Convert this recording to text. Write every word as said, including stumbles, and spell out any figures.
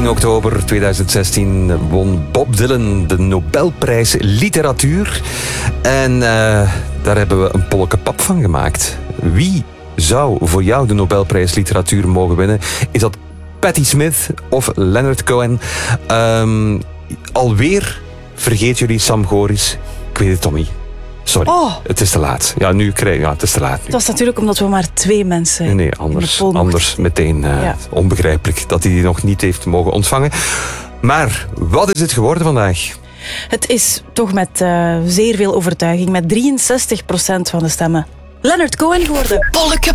dertien oktober tweeduizend zestien won Bob Dylan de Nobelprijs Literatuur. En uh, daar hebben we een polke pap van gemaakt. Wie zou voor jou de Nobelprijs Literatuur mogen winnen? Is dat Patti Smith of Leonard Cohen? Um, alweer vergeet jullie Sam Goris. Ik weet het, Tommy. Sorry, oh. Het is te laat. Ja, nu krijg ja, het is te laat. Nu. Het was natuurlijk omdat we maar twee mensen. Nee, nee anders, anders meteen uh, ja. onbegrijpelijk dat hij die nog niet heeft mogen ontvangen. Maar wat is het geworden vandaag? Het is toch met uh, zeer veel overtuiging, met drieënzestig procent van de stemmen, Leonard Cohen geworden. Polke